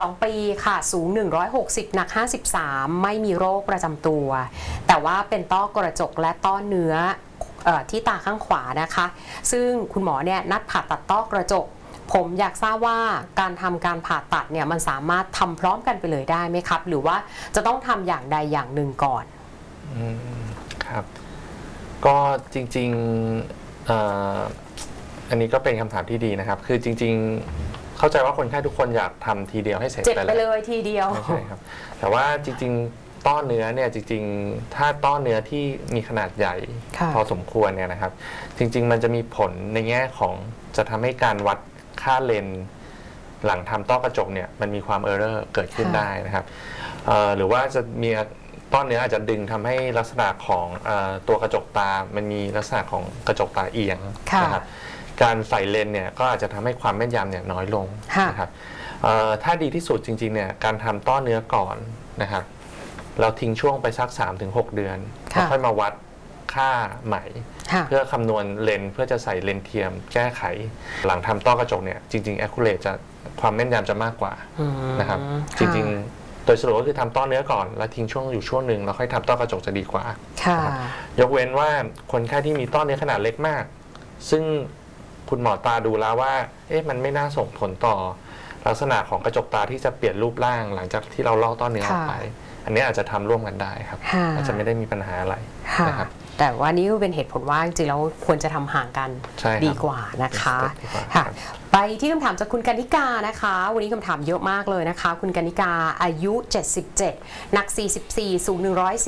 2 ปีค่ะสูง160หนัก53ไม่มีโรคประจำตัวแต่ว่าเป็นต้อกระจกและต้อเนื้อที่ตาข้างขวานะคะซึ่งคุณหมอเนี่ยนัดผ่าตัดต้อกระจกผมอยากทราบว่าการผ่าตัดเนี่ยมันสามารถทำพร้อมกันไปเลยได้ไหมครับหรือว่าจะต้องทำอย่างใดอย่างหนึ่งก่อนครับก็จริงๆอันนี้ก็เป็นคำถามที่ดีนะครับคือจริงๆเข้าใจว่าคนไข้ทุกคนอยากทำทีเดียวให้เสร็จไปเลยทีเดียวใช่ครับแต่ว่าจริงๆต้อเนื้อเนี่ยจริงๆถ้าต้อเนื้อที่มีขนาดใหญ่พอสมควรเนี่ยนะครับจริงๆมันจะมีผลในแง่ของจะทำให้การวัดค่าเลนหลังทำต้อกระจกเนี่ยมันมีความเออร์เรอร์เกิดขึ้นได้นะครับหรือว่าจะมีต้อเนื้ออาจจะดึงทำให้ลักษณะของตัวกระจกตามันมีลักษณะของกระจกตาเอียงนะครับการใส่เลนเนี่ยก็อาจจะทำให้ความแม่นยำเนี่ยน้อยลงนะครับถ้าดีที่สุดจริงๆเนี่ยการทำต้อเนื้อก่อนนะครับเราทิ้งช่วงไปสัก 3-6 เดือนแล้วค่อยมาวัดค่าใหม่เพื่อคำนวณเลนเพื่อจะใส่เลนเทียมแก้ไขหลังทำต้อกระจกเนี่ยจริงๆ accurate จะความแม่นยำจะมากกว่านะครับจริงๆโดยสรุปก็คือทำต้อเนื้อก่อนแล้วทิ้งช่วงอยู่ช่วงหนึ่งแล้วค่อยทำต้อกระจกจะดีกว่ายกเว้นว่าคนไข้ที่มีต้อเนื้อขนาดเล็กมากซึ่งคุณหมอตาดูแล้วว่ามันไม่น่าส่งผลต่อลักษณะของกระจกตาที่จะเปลี่ยนรูปร่างหลังจากที่เราลอกต้อเนื้อออกไปอันนี้อาจจะทำร่วมกันได้ครับอาจจะไม่ได้มีปัญหาอะไรนะครับแต่ว่านี่ก็เป็นเหตุผลว่าจริงๆแล้วควรจะทำห่างกันดีกว่านะคะค่ะไปที่คำถามจากคุณกนิกานะคะวันนี้คำถามเยอะมากเลยนะคะคุณกนิกาอายุ77หนัก44สูง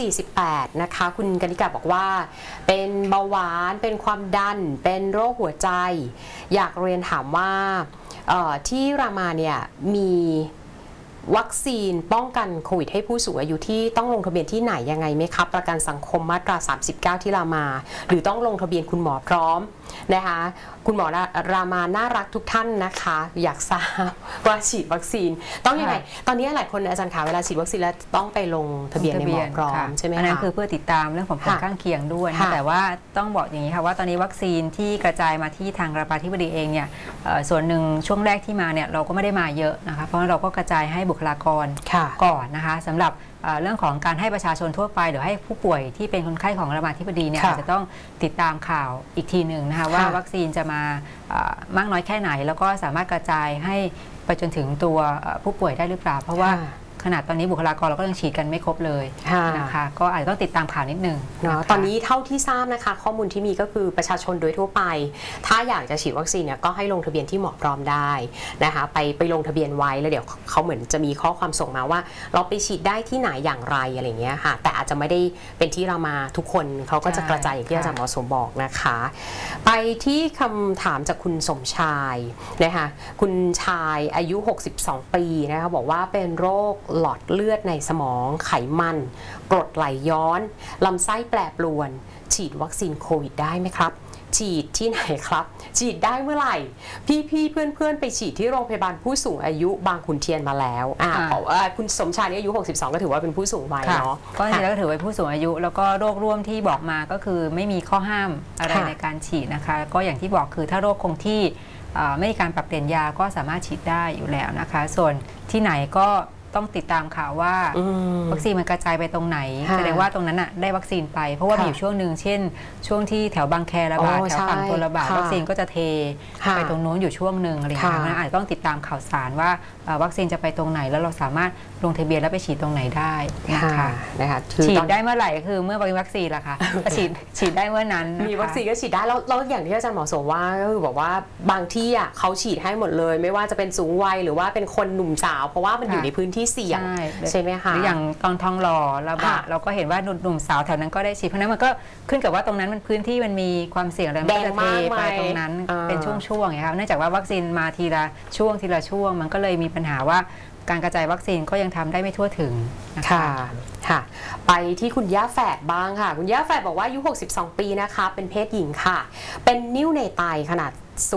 148นะคะคุณกนิกาบอกว่าเป็นเบาหวานเป็นความดันเป็นโรคหัวใจอยากเรียนถามว่าที่รามาเนี่ยมีวัคซีนป้องกันโควิดให้ผู้สูงอายุที่ต้องลงทะเบียนที่ไหนยังไงไหมครับประกันสังคมมาตรา39ที่รามาหรือต้องลงทะเบียนคุณหมอพร้อมนะคะคุณหมอรามาน่ารักทุกท่านนะคะอยากทราบว่าฉีดวัคซีนต้องยังไงตอนนี้หลายคนอาจารย์ขาเวลาฉีดวัคซีนแล้วต้องไปลงทะเบียนในหมอพร้อมใช่ไหมคะอันนั้นคือเพื่อติดตามเรื่องของผลข้างเคียงด้วยแต่ว่าต้องบอกอย่างนี้ค่ะว่าตอนนี้วัคซีนที่กระจายมาที่ทางรามาธิบดีเองเนี่ยส่วนหนึ่งช่วงแรกที่มาเนี่ยเราก็ไม่ได้มาเยอะนะคะเพราะเราก็กระจายให้บุคลากรก่อนนะคะสำหรับเรื่องของการให้ประชาชนทั่วไปหรือให้ผู้ป่วยที่เป็นคนไข้ของรามาธิบดีเนี่ยอาจจะต้องติดตามข่าวอีกทีหนึ่งนะคะว่าวัคซีนจะมามากน้อยแค่ไหนแล้วก็สามารถกระจายให้ไปจนถึงตัวผู้ป่วยได้หรือเปล่าเพราะว่าขนาดตอนนี้บุคลากรเราก็ยังฉีดกันไม่ครบเลยนะคะก็อาจจะต้องติดตามข่าวนิดนึงตอนนี้เท่าที่ทราบนะคะข้อมูลที่มีก็คือประชาชนโดยทั่วไปถ้าอยากจะฉีดวัคซีนเนี่ยก็ให้ลงทะเบียนที่หมอพร้อมได้นะคะไปลงทะเบียนไว้แล้วเดี๋ยวเขาเหมือนจะมีข้อความส่งมาว่าเราไปฉีดได้ที่ไหนอย่างไรอะไรเงี้ยค่ะแต่อาจจะไม่ได้เป็นที่เรามาทุกคนเขาก็จะกระจายอย่างที่อาจารย์หมอสมบอกนะคะไปที่คำถามจากคุณสมชายนะคะคุณชายอายุ62ปีนะคะบอกว่าเป็นโรคหลอดเลือดในสมองไขมันกรดไหลย้อนลำไส้แปรปรวนฉีดวัคซีนโควิดได้ไหมครับฉีดที่ไหนครับฉีดได้เมื่อไหร่พี่เพื่อนไปฉีดที่โรงพยาบาลผู้สูงอายุบางขุนเทียนมาแล้วคุณสมชายนี่อายุ62ก็ถือว่าเป็นผู้สูงวัยเนาะก็จริงๆแล้วก็ถือว่าผู้สูงอายุแล้วก็โรคร่วมที่บอกมาก็คือไม่มีข้อห้ามอะไรในการฉีดนะคะก็อย่างที่บอกคือถ้าโรคคงที่ไม่มีการปรับเปลี่ยนยาก็สามารถฉีดได้อยู่แล้วนะคะส่วนที่ไหนก็ต้องติดตามข่าวว่าวัคซีนมันกระจายไปตรงไหนแสดงว่าตรงนั้นน่ะได้วัคซีนไปเพราะว่ามีอยู่ช่วงหนึ่งเช่นช่วงที่แถวบางแคระบาดแถวฝั่งทนระบาดวัคซีนก็จะเทไปตรงนู้นอยู่ช่วงหนึ่งอะไรอย่างเงี้ยอาจจะต้องติดตามข่าวสารว่าวัคซีนจะไปตรงไหนแล้วเราสามารถลงทะเบียนแล้วไปฉีดตรงไหนได้นะคะฉีดได้เมื่อไหร่คือเมื่อมีวัคซีนล่ะค่ะฉีดได้เมื่อนั้นมีวัคซีนก็ฉีดได้แล้วอย่างที่อาจารย์หมอสมว่าก็คือบอกว่าบางที่อ่ะเขาฉีดให้หมดเลยไม่ว่าจะเป็นสูงวัยหรือว่าเป็นคนหนุ่มสาวเพราะว่ามันอยู่ในพื้นที่เสี่ยงใช่ไหมคะหรืออย่างตอนทองหล่อระบาดเราก็เห็นว่าหนุ่มสาวแถวนั้นก็ได้ฉีดเพราะนั้นมันก็ขึ้นกับว่าตรงนั้นมันพื้นที่มันมีความเสี่ยงอะไรมันจะเทไปตรงนั้นเป็นช่วงๆอย่างเงี้ยเนื่องจากว่าวัคซีนมาทีละช่วงมันก็เลยมีปัญหาว่าการกระจายวัคซีนก็ยังทำได้ไม่ทั่วถึงนะคะค่ะไปที่คุณย่าแฝดบ้างค่ะคุณย่าแฝดบอกว่าอายุ62ปีนะคะเป็นเพศหญิงค่ะเป็นนิ่วในไตขนาด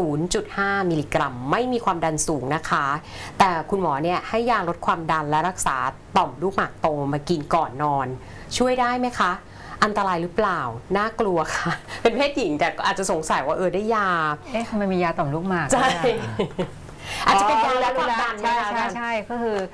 0.5 มิลลิกรัมไม่มีความดันสูงนะคะแต่คุณหมอเนี่ยให้ยาลดความดันและรักษาต่อมลูกหมากโตมากินก่อนนอนช่วยได้ไหมคะอันตรายหรือเปล่าน่ากลัวค่ะเป็นเพศหญิงแต่อาจจะสงสัยว่าได้ยาทำไมมียาต่อมลูกหมากใช่อาจจะเป็นยาลดความดันใช่ก็คือ